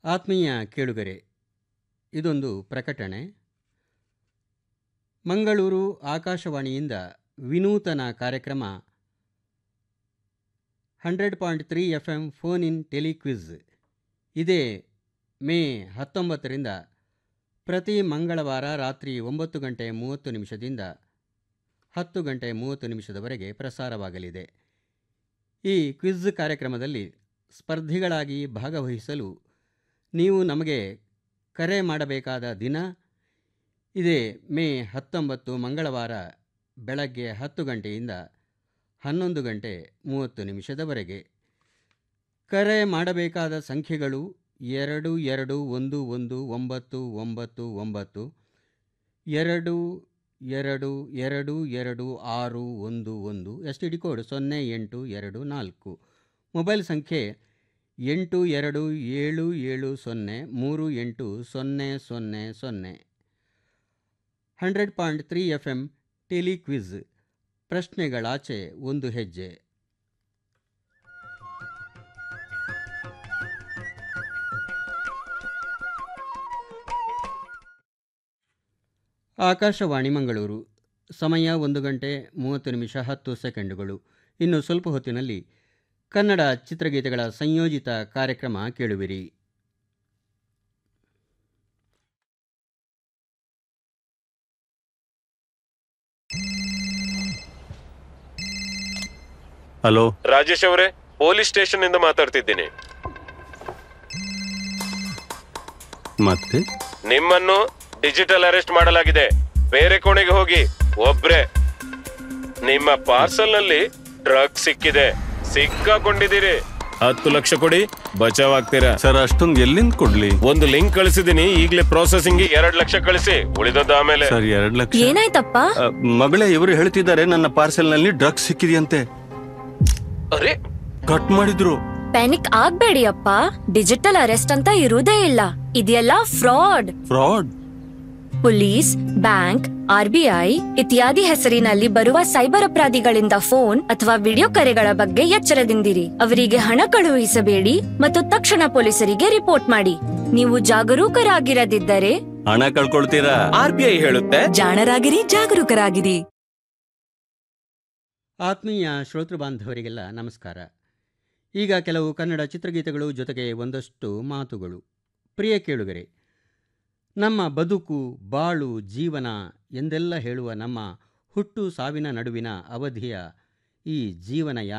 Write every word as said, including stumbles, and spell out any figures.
ಆತ್ಮೀಯ ಕೇಳುಗರೆ, ಇದೊಂದು ಪ್ರಕಟಣೆ. ಮಂಗಳೂರು ಆಕಾಶವಾಣಿಯಿಂದ ವಿನೂತನ ಕಾರ್ಯಕ್ರಮ hundred point three F M phone in telequiz ಇದೇ ಮೇ ಹತ್ತೊಂಬತ್ತರಿಂದ ಪ್ರತಿ ಮಂಗಳವಾರ ರಾತ್ರಿ ಒಂಬತ್ತು ಗಂಟೆ ಮೂವತ್ತು ನಿಮಿಷದಿಂದ ಹತ್ತು ಗಂಟೆ ಮೂವತ್ತು ನಿಮಿಷದವರೆಗೆ ಪ್ರಸಾರವಾಗಲಿದೆ. ಈ ಕ್ವಿಜ್ ಕಾರ್ಯಕ್ರಮದಲ್ಲಿ ಸ್ಪರ್ಧಿಗಳಾಗಿ ಭಾಗವಹಿಸಲು ನೀವು ನಮಗೆ ಕರೆ ಮಾಡಬೇಕಾದ ದಿನ ಇದೇ ಮೇ ಹತ್ತೊಂಬತ್ತು ಮಂಗಳವಾರ ಬೆಳಗ್ಗೆ ಹತ್ತು ಗಂಟೆಯಿಂದ ಹನ್ನೊಂದು ಗಂಟೆ ಮೂವತ್ತು ನಿಮಿಷದವರೆಗೆ. ಕರೆ ಮಾಡಬೇಕಾದ ಸಂಖ್ಯೆಗಳು ಎರಡು ಎರಡು ಒಂದು ಒಂದು ಒಂಬತ್ತು ಒಂಬತ್ತು ಒಂಬತ್ತು ಎರಡು ಎರಡು ಎರಡು ಎರಡು ಆರು ಒಂದು ಒಂದು, ಎಸ್ ಟಿ ಡಿ ಕೋಡ್ ಸೊನ್ನೆ ಎಂಟು ಎರಡು ನಾಲ್ಕು, ಮೊಬೈಲ್ ಸಂಖ್ಯೆ ಎಂಟು ಎರಡು ಏಳು ಏಳು ಸೊನ್ನೆ ಮೂರು ಎಂಟು ಸೊನ್ನೆ ಸೊನ್ನೆ ಸೊನ್ನೆ. Hundred point three F M telequiz, ಪ್ರಶ್ನೆಗಳಾಚೆ ಒಂದು ಹೆಜ್ಜೆ. ಆಕಾಶವಾಣಿ ಮಂಗಳೂರು, ಸಮಯ ಒಂದು ಗಂಟೆ ಮೂವತ್ತು ನಿಮಿಷ ಹತ್ತು ಸೆಕೆಂಡುಗಳು. ಇನ್ನು ಸ್ವಲ್ಪ ಹೊತ್ತಿನಲ್ಲಿ ಕನ್ನಡ ಚಿತ್ರಗೀತೆಗಳ ಸಂಯೋಜಿತ ಕಾರ್ಯಕ್ರಮ ಕೇಳುವಿರಿ. ಹಲೋ, ರಾಜೇಶ್ ಅವರೇ, ಪೊಲೀಸ್ ಸ್ಟೇಷನ್ ಇಂದ ಮಾತಾಡ್ತಿದ್ದೀನಿ. ಮತ್ತೆ ನಿಮ್ಮನ್ನು ಡಿಜಿಟಲ್ ಅರೆಸ್ಟ್ ಮಾಡಲಾಗಿದೆ. ಬೇರೆ ಕೋಣೆಗೆ ಹೋಗಿ. ಒಬ್ರೆ. ನಿಮ್ಮ ಪಾರ್ಸಲ್ ನಲ್ಲಿ ಡ್ರಗ್ ಸಿಕ್ಕಿದೆ. ಸಿಕ್ಕಾಕೊಂಡಿದ್ದೀರಿ. ಹತ್ತು ಲಕ್ಷ ಕೊಡಿ, ಬಚಾವ್ ಆಗ್ತೀರಾ. ಸರ್, ಅಷ್ಟೊಂದು ಎಲ್ಲಿಂದ ಕೊಡ್ಲಿ? ಒಂದು ಲಿಂಕ್ ಕಳಿಸಿದೀನಿ, ಈಗಲೇ ಪ್ರೊಸೆಸಿಂಗ್ ಎರಡ್ ಲಕ್ಷ ಕಳಿಸಿ, ಉಳಿದದ್ದು ಆಮೇಲೆ. ಸರ್, ಎರಡ್ ಲಕ್ಷ ಏನಾಯ್ತಪ್ಪ? ಅ, ಮಗಳೇ, ಇವರು ಹೇಳ್ತಿದ್ದಾರೆ ನನ್ನ ಪಾರ್ಸೆಲ್ ನಲ್ಲಿ ಡ್ರಗ್ಸ್ ಸಿಕ್ಕಿದೆಯಂತೆ. ಅರೆ, ಕಟ್ ಮಾಡಿದ್ರು. ಪ್ಯಾನಿಕ್ ಆಗ್ಬೇಡಿ ಅಪ್ಪ, ಡಿಜಿಟಲ್ ಅರೆಸ್ಟ್ ಅಂತ ಇರುವುದೇ ಇಲ್ಲ. ಇದೆಲ್ಲ fraud. Fraud? Police, bank, R B I ಇತ್ಯಾದಿ ಹೆಸರಿನಲ್ಲಿ ಬರುವ ಸೈಬರ್ ಅಪರಾಧಿಗಳಿಂದ ಫೋನ್ ಅಥವಾ ವಿಡಿಯೋ ಕರೆಗಳ ಬಗ್ಗೆ ಎಚ್ಚರದಿಂದಿರಿ. ಅವರಿಗೆ ಹಣ ಕಳುಹಿಸಬೇಡಿ ಮತ್ತು ತಕ್ಷಣ ಪೊಲೀಸರಿಗೆ ರಿಪೋರ್ಟ್ ಮಾಡಿ. ನೀವು ಜಾಗರೂಕರಾಗಿರದಿದ್ದರೆ ಹಣ ಕಳ್ಕೊಳ್ತೀರಾ. ಆರ್ ಬಿ ಐ ಹೇಳುತ್ತೆ, ಜಾಣರಾಗಿರಿ, ಜಾಗರೂಕರಾಗಿರಿ. ಆತ್ಮೀಯ ಶ್ರೋತೃ ಬಾಂಧವರಿಗೆಲ್ಲ ನಮಸ್ಕಾರ. ಈಗ ಕೆಲವು ಕನ್ನಡ ಚಿತ್ರಗೀತೆಗಳು, ಜೊತೆಗೆ ಒಂದಷ್ಟು ಮಾತುಗಳು. ಪ್ರಿಯ ಕೇಳುಗರೆ, ನಮ್ಮ ಬದುಕು, ಬಾಳು, ಜೀವನ ಎಂದೆಲ್ಲ ಹೇಳುವ ನಮ್ಮ ಹುಟ್ಟು ಸಾವಿನ ನಡುವಿನ ಅವಧಿಯ ಈ ಜೀವನ